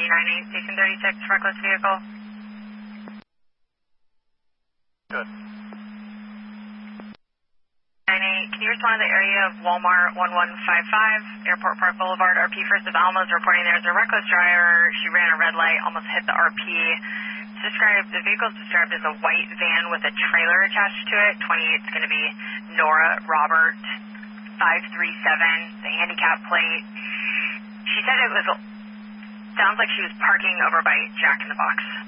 98, Station 36, reckless vehicle. Good. 98, can you respond to the area of Walmart 1155, Airport Park Boulevard, RP First of Alma's reporting there's a reckless driver. She ran a red light, almost hit the RP. The vehicle is described as a white van with a trailer attached to it. 28 is going to be Nora Robert 537, the handicap plate. She said it sounds like she was parking over by Jack in the Box.